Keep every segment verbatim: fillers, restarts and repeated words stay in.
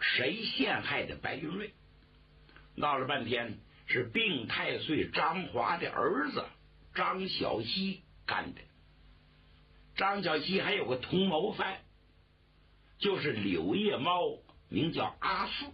谁陷害的白云瑞？闹了半天是病太岁张华的儿子张小西干的。张小西还有个同谋犯，就是柳叶猫，名叫阿四。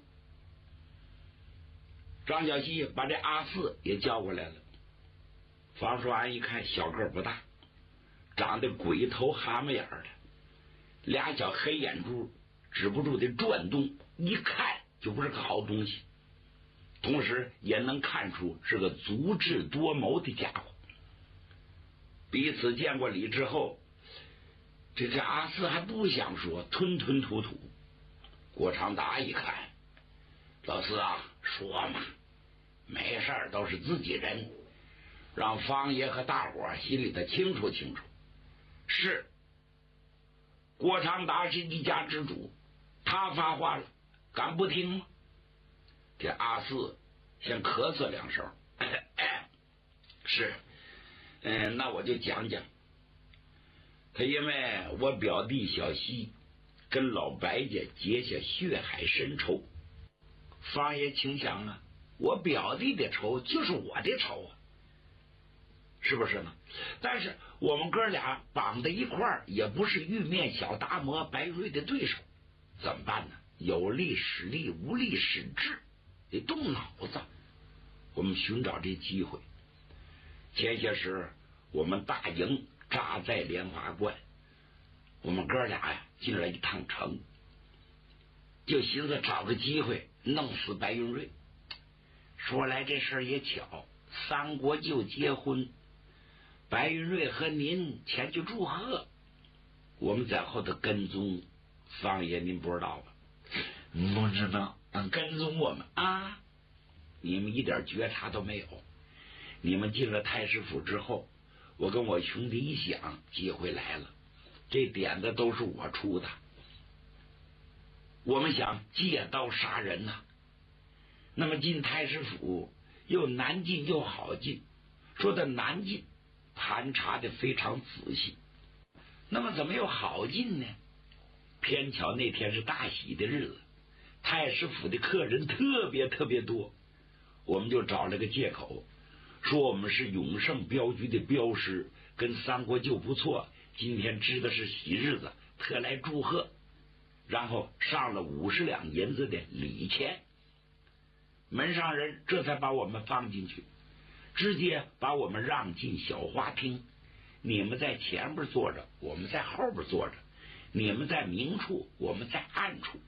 张小西把这阿四也叫过来了。房叔安一看，小个不大，长得鬼头蛤蟆眼的，俩小黑眼珠止不住的转动，一看就不是个好东西，同时也能看出是个足智多谋的家伙。彼此见过礼之后，这这阿四还不想说，吞吞吐吐。郭长达一看，老四啊，说嘛，没事儿，都是自己人，让方爷和大伙心里头清楚清楚。是，郭长达是一家之主，他发话了，敢不听吗？这阿四先咳嗽两声，是，嗯，那我就讲讲。他因为我表弟小西跟老白家结下血海深仇，方爷请想啊，我表弟的仇就是我的仇啊，是不是呢？但是我们哥俩绑在一块儿，也不是玉面小达摩白瑞的对手，怎么办呢？有力使力，无力使智，得动脑子。我们寻找这机会。前些时我们大营扎在莲花观，我们哥俩呀进了一趟城，就寻思找个机会弄死白云瑞。说来这事儿也巧，三国舅结婚，白云瑞和您前去祝贺，我们在后头跟踪。方爷您不知道吧？不知道，跟踪我们啊！你们一点觉察都没有。你们进了太师府之后，我跟我兄弟一想，机会来了，这点子都是我出的。我们想借刀杀人呐、啊，那么进太师府又难进又好进，说的难进盘查的非常仔细，那么怎么又好进呢？偏巧那天是大喜的日子，太师府的客人特别特别多，我们就找了个借口，说我们是永盛镖局的镖师，跟三国舅不错，今天知的是喜日子，特来祝贺，然后上了五十两银子的礼钱。门上人这才把我们放进去，直接把我们让进小花厅，你们在前边坐着，我们在后边坐着，你们在明处，我们在暗处。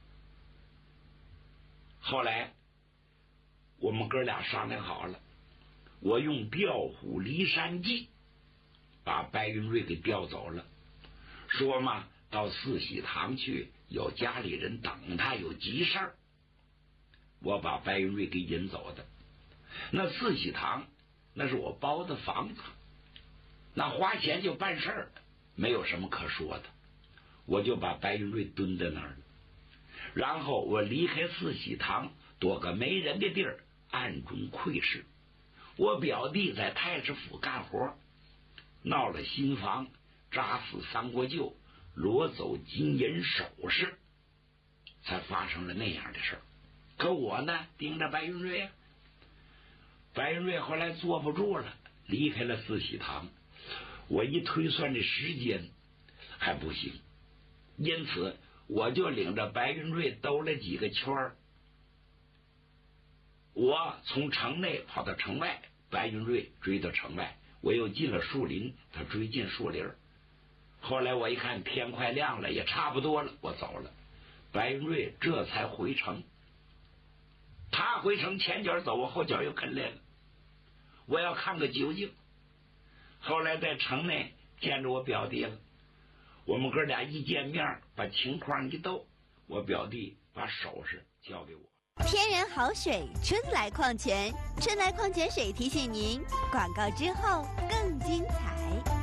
后来我们哥俩商量好了，我用调虎离山计把白云瑞给调走了，说嘛到四喜堂去，有家里人等他，有急事儿，我把白云瑞给引走的。那四喜堂那是我包的房子，那花钱就办事儿，没有什么可说的，我就把白云瑞蹲在那儿了。然后我离开四喜堂，躲个没人的地儿，暗中窥视。我表弟在太师府干活，闹了新房，扎死三国舅，罗走金银首饰，才发生了那样的事儿。可我呢，盯着白云瑞啊，白云瑞后来坐不住了，离开了四喜堂。我一推算这时间还不行，因此我就领着白云瑞兜了几个圈儿。我从城内跑到城外，白云瑞追到城外，我又进了树林，他追进树林。后来我一看天快亮了，也差不多了，我走了，白云瑞这才回城。他回城前脚走，我后脚又跟来了，我要看个究竟。后来在城内见着我表弟了，我们哥俩一见面，把情况一斗，我表弟把首饰交给我。 天然好水，春来矿泉，春来矿泉水提醒您，广告之后更精彩。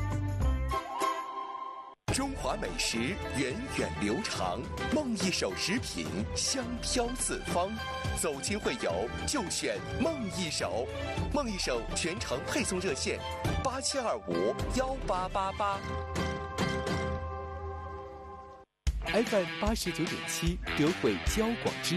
中华美食源远流长，梦一手食品香飘四方，走亲会友就选梦一手。梦一手全程配送热线八七二五幺八八八。 F M 八十九点七，德惠交广之